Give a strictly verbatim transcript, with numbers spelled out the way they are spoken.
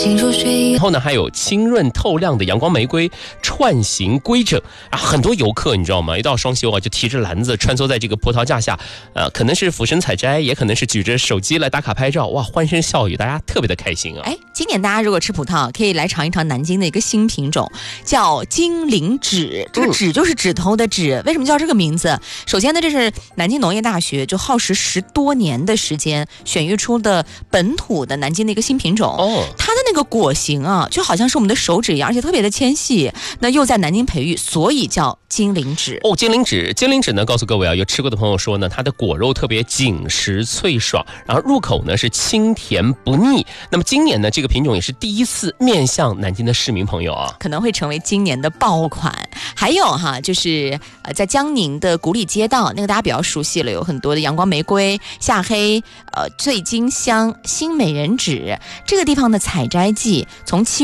心如水。 然后呢，还有清润透亮的阳光玫瑰串行规整啊，很多游客你知道吗？一到双休啊，就提着篮子穿梭在这个葡萄架下，呃，可能是俯身采摘，也可能是举着手机来打卡拍照，哇，欢声笑语，大家特别的开心啊！ 哎，今年大家如果吃葡萄，可以来尝一尝南京的一个新品种，叫金陵指。这个指就是指头的指，为什么叫这个名字？首先呢，这是南京农业大学就耗时十多年的时间选育出的本土的南京的一个新品种。哦，它的那个果形啊，就好像是我们的手指一样，而且特别的纤细。那又在南京培育，所以叫金陵指。 哦，金陵指，金陵指呢，告诉各位啊，有吃过的朋友说呢，它的果肉特别紧实脆爽，然后入口呢是清甜不腻。那么今年呢，这个品种也是第一次面向南京的市民朋友啊， 可能会成为今年的爆款。还有哈，就是呃，在江宁的古里街道，那个大家比较熟悉了，有很多的阳光玫瑰、夏黑、呃醉金香、新美人指，这个地方的采摘季从七